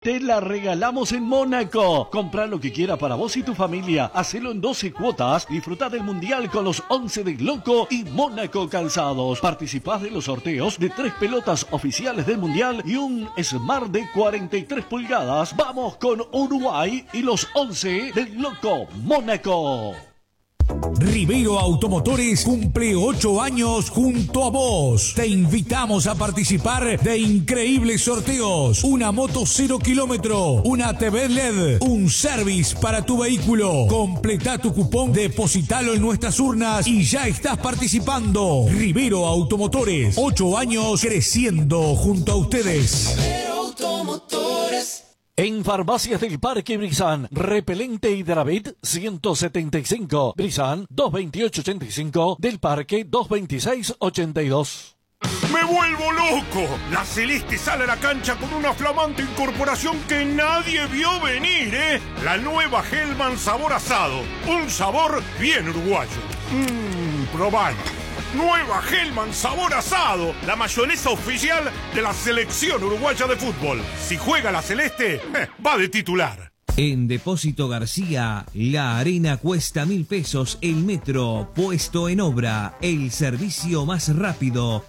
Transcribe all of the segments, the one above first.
te la regalamos en Mónaco. Comprá lo que quiera para vos y tu familia. Hacelo en 12 cuotas. Disfrutá del Mundial con los 11 de Gloco y Mónaco Calzados. Participás de los sorteos de 3 pelotas oficiales del Mundial y un Smart de 43 pulgadas. Vamos con Uruguay y los 11 de Gloco Mónaco. Rivero Automotores cumple 8 años junto a vos. Te invitamos a participar de increíbles sorteos. Una moto 0 kilómetro, una TV LED, un service para tu vehículo. Completa tu cupón, depositalo en nuestras urnas y ya estás participando. Rivero Automotores, 8 años creciendo junto a ustedes. Rivero Automotores. En Farmacias del Parque Brizán, repelente Hidravit 175, Brizán 22885, del Parque 22682. ¡Me vuelvo loco! La Celeste sale a la cancha con una flamante incorporación que nadie vio venir, ¿eh? La nueva Hellman sabor asado. Un sabor bien uruguayo. Probalo. Nueva Hellman sabor asado, la mayonesa oficial de la selección uruguaya de fútbol. Si juega la Celeste, va de titular. En Depósito García, la arena cuesta 1.000 pesos, el metro puesto en obra, el servicio más rápido,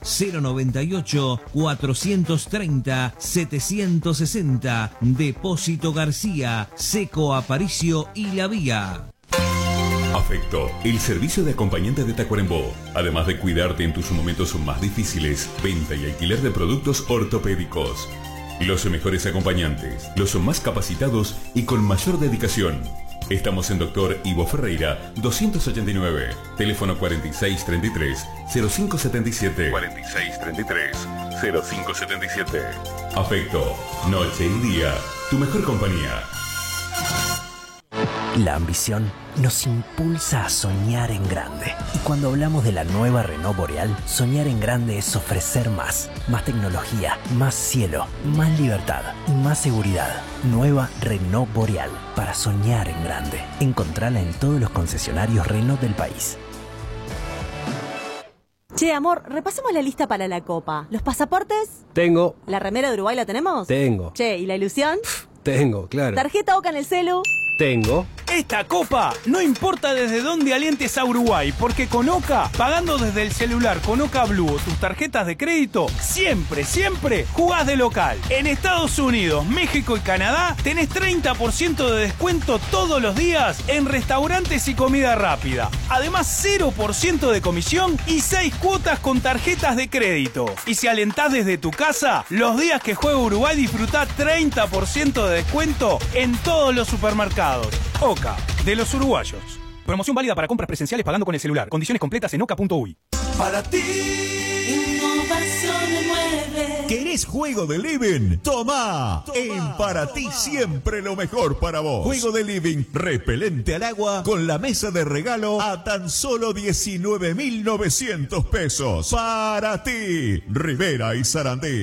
098-430-760, Depósito García, Seco Aparicio y La Vía. Afecto, el servicio de acompañante de Tacuarembó. Además de cuidarte en tus momentos más difíciles, venta y alquiler de productos ortopédicos. Los mejores acompañantes, los más capacitados y con mayor dedicación. Estamos en Dr. Ivo Ferreira, 289, teléfono 4633-0577. 4633-0577. Afecto, noche y día, tu mejor compañía. La ambición nos impulsa a soñar en grande. Y cuando hablamos de la nueva Renault Boreal, soñar en grande es ofrecer más. Más tecnología, más cielo, más libertad y más seguridad. Nueva Renault Boreal, para soñar en grande. Encontrala en todos los concesionarios Renault del país. Che, amor, repasemos la lista para la Copa. ¿Los pasaportes? Tengo. ¿La remera de Uruguay la tenemos? Tengo. Che, ¿y la ilusión? Tengo, claro. ¿Tarjeta OCA en el celu? Tengo. Esta copa no importa desde dónde alientes a Uruguay, porque con OCA, pagando desde el celular con OCA Blue o tus tarjetas de crédito, siempre, siempre jugás de local. En Estados Unidos, México y Canadá tenés 30% de descuento todos los días en restaurantes y comida rápida. Además, 0% de comisión y 6 cuotas con tarjetas de crédito. Y si alentás desde tu casa, los días que juega Uruguay disfrutá 30% de descuento en todos los supermercados. OCA, de los uruguayos. Promoción válida para compras presenciales pagando con el celular. Condiciones completas en oca.uy. Para ti, Innovación 9. ¿Querés juego de living? ¡Toma! En Para Ti siempre lo mejor para vos. Juego de living repelente al agua con la mesa de regalo a tan solo 19.900 pesos. Para ti, Rivera y Sarandí.